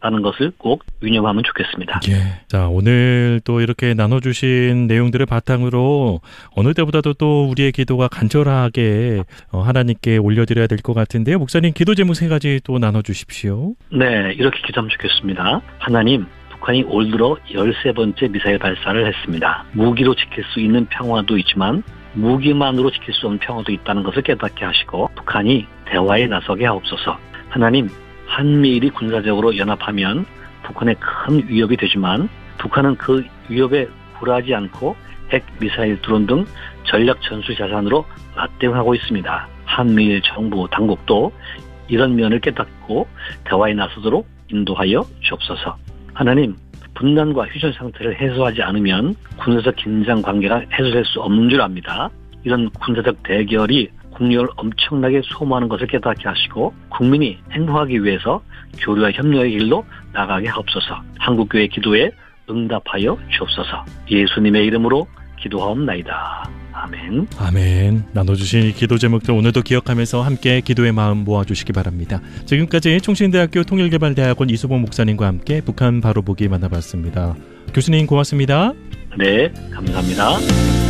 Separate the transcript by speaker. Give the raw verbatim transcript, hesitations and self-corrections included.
Speaker 1: 라는 것을 꼭 유념하면 좋겠습니다.
Speaker 2: 예. 자, 오늘 또 이렇게 나눠주신 내용들을 바탕으로 어느 때보다도 또 우리의 기도가 간절하게 하나님께 올려드려야 될 것 같은데요. 목사님, 기도 제목 세 가지 또 나눠주십시오.
Speaker 1: 네, 이렇게 기도하면 좋겠습니다. 하나님, 북한이 올 들어 열세 번째 미사일 발사를 했습니다. 무기로 지킬 수 있는 평화도 있지만 무기만으로 지킬 수 없는 평화도 있다는 것을 깨닫게 하시고 북한이 대화에 나서게 하옵소서. 하나님, 한미일이 군사적으로 연합하면 북한에 큰 위협이 되지만 북한은 그 위협에 굴하지 않고 핵, 미사일, 드론 등 전략 전술 자산으로 맞대응하고 있습니다. 한미일 정부 당국도 이런 면을 깨닫고 대화에 나서도록 인도하여 주옵소서. 하나님, 분단과 휴전 상태를 해소하지 않으면 군사적 긴장 관계가 해소될 수 없는 줄 압니다. 이런 군사적 대결이 국력을 엄청나게 소모하는 것을 깨닫게 하시고 국민이 행복하기 위해서 교류와 협력의 길로 나가게 하옵소서. 한국교회 기도에 응답하여 주옵소서. 예수님의 이름으로 기도하옵나이다. 아멘.
Speaker 2: 아멘. 나눠주신 기도 제목들 오늘도 기억하면서 함께 기도의 마음 모아주시기 바랍니다. 지금까지 총신대학교 통일개발대학원 이수봉 목사님과 함께 북한 바로 보기 만나봤습니다. 교수님 고맙습니다.
Speaker 1: 네, 감사합니다.